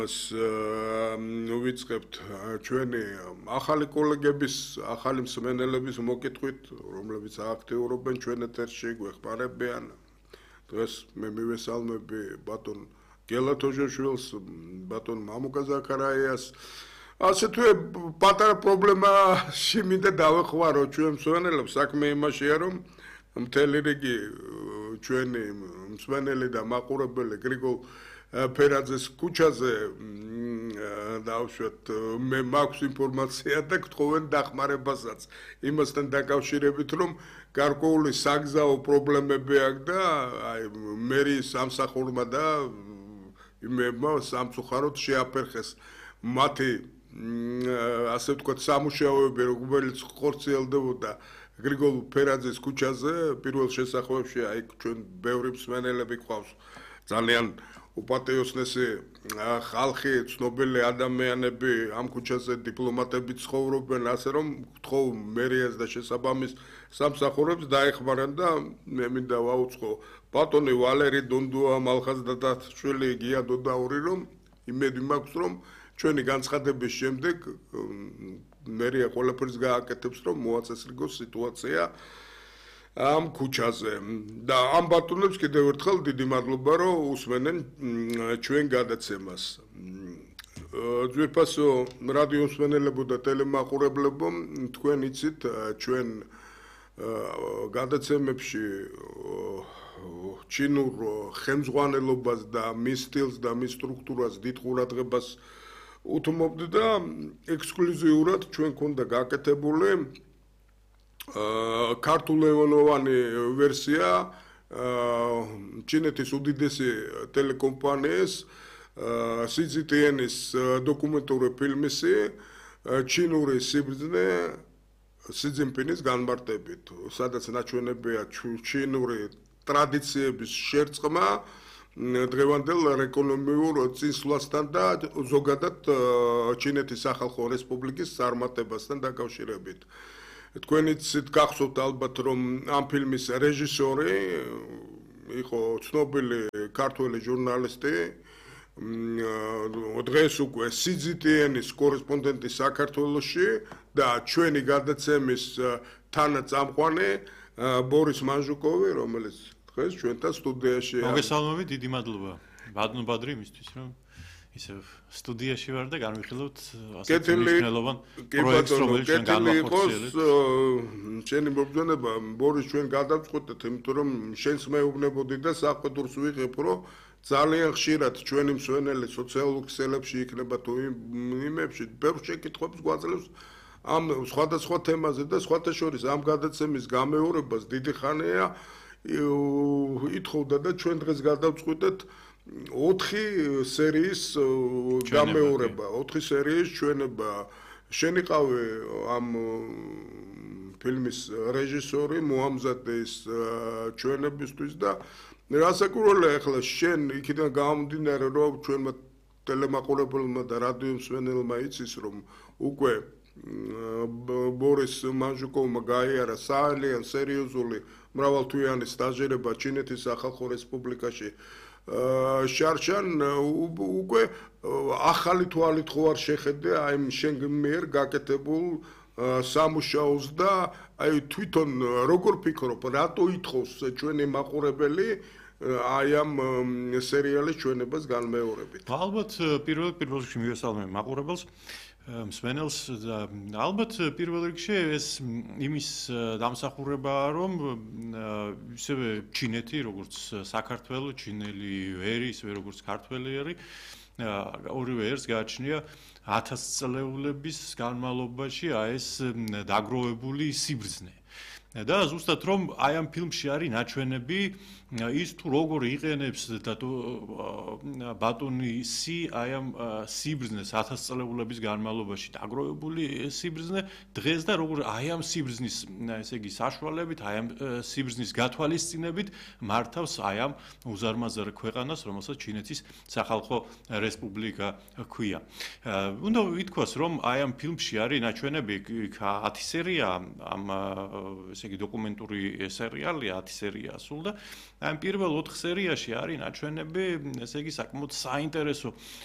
ვიწყებთ ჩვენი ახალი კოლეგების, ახალი მსმენელების მოკითხვით, რომლებიც აქტიურობენ ჩვენ ეთერში, გვეხმარებიან. დღეს მე მივესალმები ბატონ გელათოჟაშვილს, ბატონ მამუკა ზაქარაიას. ასე თუ პატარა პრობლემაში მინდა დავეხმარო ჩვენ მსმენელებს, საქმე იმაშია, რომ მთელი რიგი ჩვენი მსმენელი და მაყურებელი გრიგოლ ფერაძეს ქუჩაზე დავშვათ მე მაქვს ინფორმაცია და გთხოვენ დახმარებასაც იმასთან დაკავშირებით რომ გარკვეული საგზაო პრობლემები აქვს და აი მერის სამსახურმა და იმებმა სამწუხაროდ შეაფერხეს მათი ასე ვთქვათ სამუშაოები რომელიც ხორციელდებოდა გრიგოლ ფერაძის ქუჩაზე პირველ შესახვევში აი ჩვენ ბევრი მსმენელები გვყავს ძალიან უპატიოსნესი ხალხი, ცნობილი ადამიანები ამ ქუჩაზე დიპლომატები ცხოვრობენ, ასე რომ გთხოვ მერიას და შესაბამის სამსახურებს დაეხმარან და მე მინდა ვაუწყო ბატონი ვალერი დუნდუა მალხაზდათაშვილი გია დოდაური რომ იმედი მაქვს რომ ჩვენი განცხადების შემდეგ მერია ყველაფერს გააკეთებს რომ მოაწესრიგოს სიტუაცია ამ ქუჩაზე და ამ ბატონებს კიდევ ერთხელ დიდი მადლობა რომ უსმენენ ჩვენ გადაცემას. ძვირფასო რადიო მსმენელებო და ტელემაყურებლებო, თქვენ იცით ჩვენ გადაცემებში ჩინურ ხელმძღვანელობას და მის სტილს და მის სტრუქტურას დიდ ყურადღებას უთმობთ და ექსკლუზიურად ჩვენ ქონდა გაკეთებული ქართულენოვანი ვერსია ჩინეთის უდიდესი ტელეკომპანიის CGTN-ის დოკუმენტური ფილმისი ჩინური სიბრძნე სი ძინპინის განმარტებით, სადაც ნაჩვენებია ჩინური ტრადიციების შერწყმა დღევანდელ ეკონომიურ წინსვლასთან და ზოგადად ჩინეთის სახალხო რესპუბლიკის წარმატებასთან დაკავშირებით. თქვენიც გახსოვთ ალბათ რომ ამ ფილმის რეჟისორი იყო ცნობილი ქართველი ჟურნალისტი დღეს უკვე CGTN-ის კორესპონდენტი საქართველოში და ჩვენი გადაცემის თანაწამყვანი ბორის მანჟუკოვი რომელიც დღეს ჩვენთან სტუდიაშია. მოგესალმებით, დიდი მადლობა ბატონ ბადრი იმისთვის რომ ისე სტუდიაში ვარ და განვიხილოთ ასეთი მნიშვნელოვან პროექტს რომელიც ჩვენ განვახორციელებთ. შენი მოგზაურობა ბორის ჩვენ გადავწყვეტეთ, იმიტომ რომ შენს მეუბნებოდი და საყვედურს ვიღებ, რომ ძალიან ხშირად ჩვენი მსვენელი სოციალურ ქსელებში იქნება თუ იმებში ბევრ შეკითხვებს გვაძლევს ამ სხვადასხვა თემაზე და სხვათა შორის ამ გადაცემის გამეორებას დიდი ხანია ითხოვდა და ჩვენ დღეს გადავწყვეტეთ 4 სერიის გამეორება, 4 სერიის ჩვენება. შენიყავი ამ ფილმის რეჟისორი მოამზადეს ჩვენებისთვის და რასაკვირველია ახლა შენ იქიდან გამომდინარე რომ ჩვენმა ტელემაყურებელმა და რადიო მსმენელმა იცის რომ უკვე ბორის მანჟუკოვმა გაიარა ძალიან სერიოზული მრავალთვიანი სტაჟირება ჩინეთის სახალხო რესპუბლიკაში შარშან უკვე ახალი თვალით ხო არ შეხედე აი შენ მიერ გაკეთებულ სამუშაოს და აი თვითონ როგორ ფიქრობ რატო ითხოვს ჩვენი მაყურებელი აი ამ სერიალის ჩვენებას განმეორებით. ალბათ პირველ რიგში მივესალმებ მაყურებელს მსმენელს და ალბათ პირველ რიგში ეს იმის დამსახურებაა რომ ისევე ჩინეთი როგორც საქართველო ჩინელი ვერი ისევე როგორც ქართველი ერი ორივე ერს გააჩნია 1000 წლეულების განმავლობაში აი ეს დაგროვებული სიბრძნე და ზუსტად რომ აი ამ ფილმში არის ნაჩვენები ის თუ როგორ იყენებს და ბატონი სი აი ამ სიბრძნეს 1000 წლეულების განმავლობაში დაგროვებული სიბრძნე დღეს და როგორ აი ამ სიბრძნის ესე იგი საშუალებით აი ამ სიბრძნის გათვალისწინებით მართავს აი ამ უზარმაზარ ქვეყანას რომელსაც ჩინეთის სახალხო რესპუბლიკა ქვია. უნდა ვითქვას რომ აი ამ ფილმში არის ნაჩვენები 10 სერია ამ ესე იგი დოკუმენტური სერიალია 10 სერია სულ და ამ პირველ 4 სერიაში არის ნაჩვენები, ესე იგი საკმაოდ საინტერესო